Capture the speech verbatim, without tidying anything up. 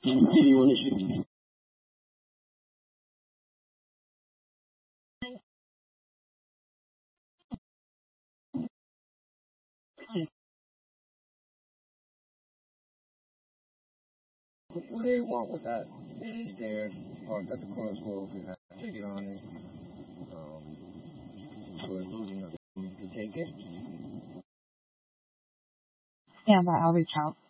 What do you want to shoot? What do you want with that? It is there. Or at the crossroads, we have to get on it. Um, so it's losing nothing to take it. Yeah, but I'll reach out.